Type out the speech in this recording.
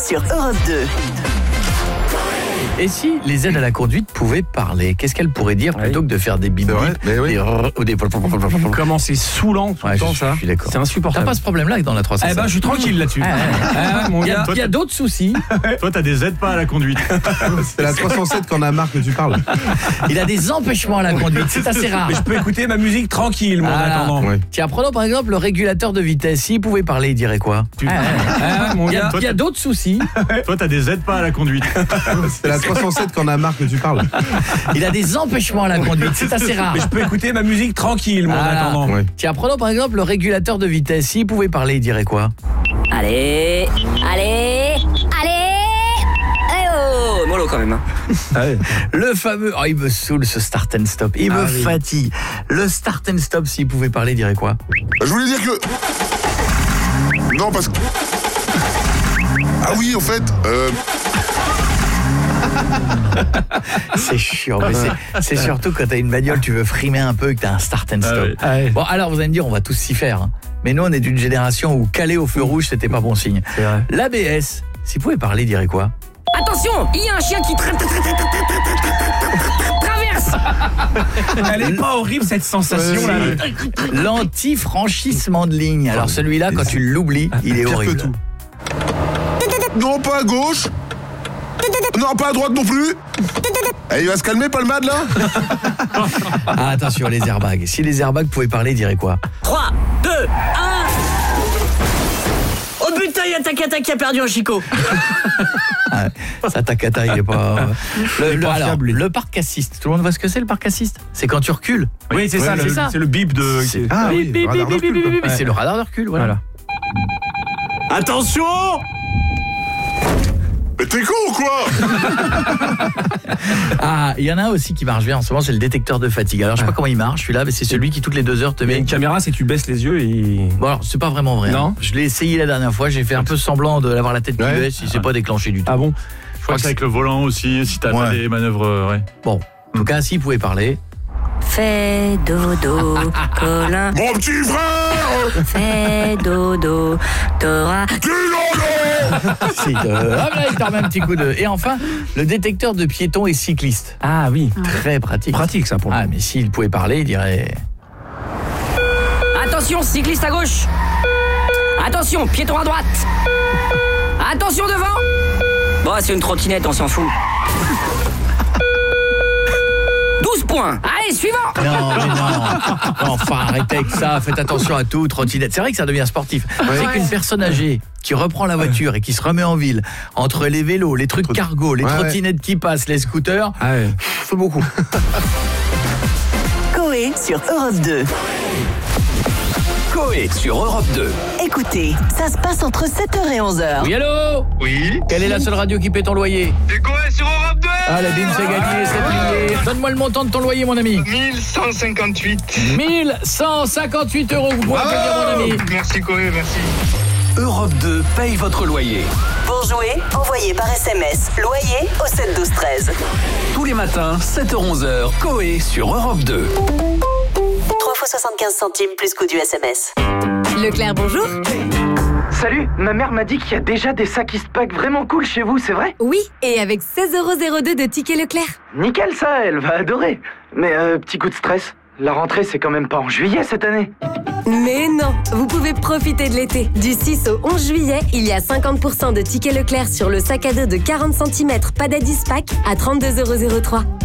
sur Europe 2. Et si les aides à la conduite pouvaient parler, qu'est-ce qu'elles pourraient dire plutôt que de faire des bip ou des... Comment c'est saoulant tout le temps, ça. Je suis d'accord. C'est insupportable. T'as pas ce problème-là dans la 307? Eh ben, je suis tranquille là-dessus. Il y a d'autres soucis. Toi, t'as des aides pas à la conduite. C'est la 307 qu'on a marre que tu parles. Il a des empêchements à la conduite, c'est assez rare. Mais je peux écouter ma musique tranquille, moi, en attendant. Ouais. Tiens, prenons par exemple le régulateur de vitesse. S'il pouvait parler, il dirait quoi? Mon Il gars. y a d'autres soucis. Toi, t'as des aides pas à la conduite. C'est la 307 qu'on a marre que tu parles. Il a des empêchements à la conduite, c'est assez rare. Mais je peux écouter ma musique tranquille, moi, en attendant. Ouais. Tiens, prenons par exemple le régulateur de vitesse. S'il pouvait parler, il dirait quoi? Allez. Eh oh, mollo quand même. Le fameux... Oh, il me saoule ce start and stop. Il me fatigue. Le start and stop, s'il pouvait parler, il dirait quoi? Je voulais dire que... Non, parce que... Ah oui, en fait... C'est chiant, mais c'est surtout quand t'as une bagnole, tu veux frimer un peu et que t'as un start and stop. Bon, alors vous allez me dire, on va tous s'y faire. Hein. Mais nous, on est d'une génération où caler au feu rouge, c'était pas bon signe. L'ABS, s'il pouvait parler, il dirait quoi? Attention, il y a un chien qui traverse. Elle est pas horrible, cette sensation-là. L'anti-franchissement de ligne. Alors celui-là, quand tu l'oublies, il est Pire horrible. que tout. Non, pas à gauche. Non, pas à droite non plus. Eh, il va se calmer, Palmade, là. Ah, attention, les airbags. Si les airbags pouvaient parler, ils diraient quoi? 3, 2, 1. Oh putain, il y a Takata qui a perdu un chicot. Ça, Takata, il est pas... Le parc assist. Tout le monde voit ce que c'est, le parc assist? C'est quand tu recules. Oui, c'est ça, c'est le bip de... Ah oui, Bip, radar de bip, bip, recul, bip, quoi. bip. C'est le radar de recul, voilà. Attention! Mais t'es con ou quoi? Ah, il y en a un aussi qui marche bien en ce moment, c'est le détecteur de fatigue. Alors je sais pas comment il marche, celui-là, mais c'est celui qui toutes les 2 heures te Mais met... une caméra, c'est tu baisses les yeux et... Bon alors, c'est pas vraiment vrai. Non. Hein. Je l'ai essayé la dernière fois, j'ai fait un peu semblant d'avoir la tête qui baisse, il s'est pas déclenché du tout. Ah bon? Je crois que c'est avec le volant aussi, si t'as des manœuvres... ouais. Bon, en tout cas, s'il pouvait parler... Fais dodo, Colin. Mon petit frère. Fais dodo, t'auras... Si, hop là, il te remet un petit coup de... Et enfin, le détecteur de piétons et cyclistes. Ah oui. Très pratique. Pratique, ça, pour le Ah, mais s'il pouvait parler, il dirait... Attention, cycliste à gauche. Attention, piéton à droite. Attention devant. Bon, c'est une trottinette, on s'en fout. 12 points. Allez, suivant. Non, mais non. Enfin, arrêtez avec ça, faites attention à tout, trottinette. C'est vrai que ça devient sportif. C'est qu'une personne âgée qui reprend la voiture et qui se remet en ville, entre les vélos, les trucs cargo, les trottinettes qui passent, les scooters, c'est beaucoup. Coé sur Europe 2. Coé sur Europe 2. Écoutez, ça se passe entre 7h et 11h. Oui, allô? Oui. Quelle est la seule radio qui paie ton loyer? C'est Coé sur Europe 2. Allez, bim, c'est gagné, c'est plié. Donne-moi le montant de ton loyer, mon ami. 1158. 1158 €, vous pouvez applaudir mon ami. Merci Coé, merci. Europe 2 paye votre loyer. Pour jouer, envoyez par SMS loyer au 7 12 13. Tous les matins, 7h-11h, Coé sur Europe 2. 3 fois 75 centimes plus coût du SMS. Leclerc, bonjour. Salut, ma mère m'a dit qu'il y a déjà des sacs Eastpak vraiment cool chez vous, c'est vrai? Oui, et avec 16,02 € de tickets Leclerc. Nickel ça, elle va adorer. Mais petit coup de stress, la rentrée c'est quand même pas en juillet cette année. Mais non, vous pouvez profiter de l'été. Du 6 au 11 juillet, il y a 50% de tickets Leclerc sur le sac à dos de 40 cm Padad Eastpak à 32,03 €.